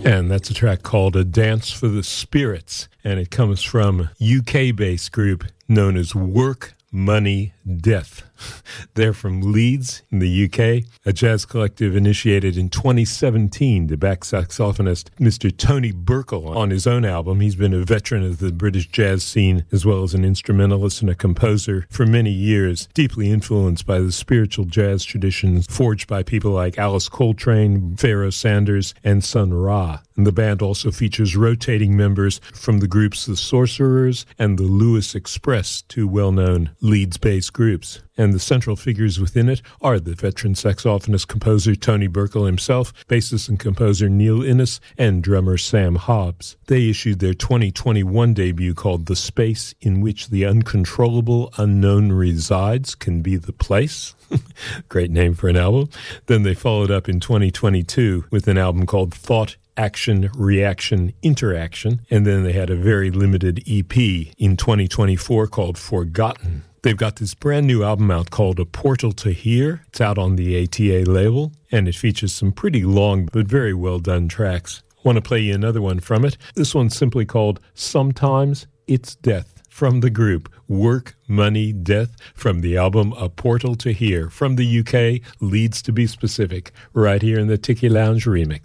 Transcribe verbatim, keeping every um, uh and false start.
And that's a track called A Dance for the Spirits, and it comes from U K-based group known as Work, Money, Death. They're from Leeds in the U K, a jazz collective initiated in twenty seventeen to back saxophonist Mister Tony Burkle on his own album. He's been a veteran of the British jazz scene as well as an instrumentalist and a composer for many years, deeply influenced by the spiritual jazz traditions forged by people like Alice Coltrane, Pharoah Sanders, and Sun Ra. And the band also features rotating members from the groups The Sorcerers and the Lewis Express, two well-known Leeds-based groups. And the central figures within it are the veteran saxophonist-composer Tony Burkle himself, bassist and composer Neil Innes, and drummer Sam Hobbs. They issued their twenty twenty-one debut called The Space in Which the Uncontrollable Unknown Resides Can Be the Place. Great name for an album. Then they followed up in twenty twenty-two with an album called Thought, Action, Reaction, Interaction, and then they had a very limited E P in twenty twenty-four called Forgotten. They've got this brand new album out called A Portal to Here. It's out on the A T A label, and it features some pretty long but very well done tracks. I want to play you another one from it. This one's simply called Sometimes It's Death, from the group Work, Money, Death, from the album A Portal to Here, from the U K, Leeds to be specific, right here in the Tiki Lounge remix.